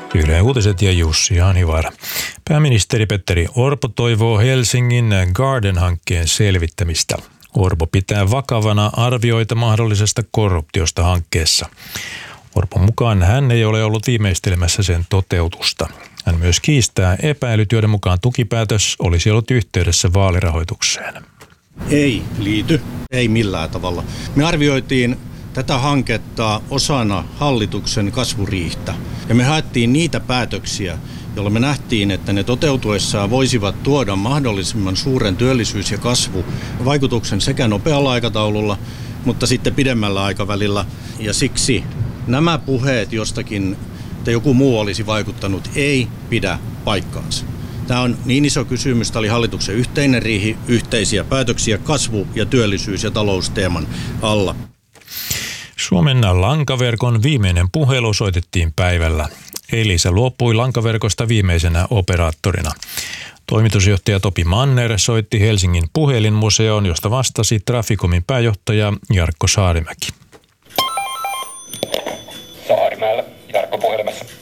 Yle Uutiset ja Jussi Hanivaara. Pääministeri Petteri Orpo toivoo Helsingin Garden-hankkeen selvittämistä. Orpo pitää vakavana arvioita mahdollisesta korruptiosta hankkeessa. Orpon mukaan hän ei ole ollut viimeistelemässä sen toteutusta. Hän myös kiistää epäilyt, joiden mukaan tukipäätös olisi ollut yhteydessä vaalirahoitukseen. Ei liity, ei millään tavalla. Me arvioitiin tätä hanketta osana hallituksen kasvuriihtä ja me haettiin niitä päätöksiä, joilla me nähtiin, että ne toteutuessaan voisivat tuoda mahdollisimman suuren työllisyys- ja kasvuvaikutuksen sekä nopealla aikataululla, mutta sitten pidemmällä aikavälillä. Ja siksi nämä puheet jostakin, että joku muu olisi vaikuttanut, ei pidä paikkaansa. Tämä on niin iso kysymys, tämä oli hallituksen yhteinen riihi, yhteisiä päätöksiä kasvu- ja työllisyys- ja talousteeman alla. Suomen lankaverkon viimeinen puhelu soitettiin päivällä. Elisa luopui lankaverkosta viimeisenä operaattorina. Toimitusjohtaja Topi Manner soitti Helsingin puhelinmuseoon, josta vastasi Traficomin pääjohtaja Jarkko Saarimäki. Saarimäellä, Jarkko puhelimessa.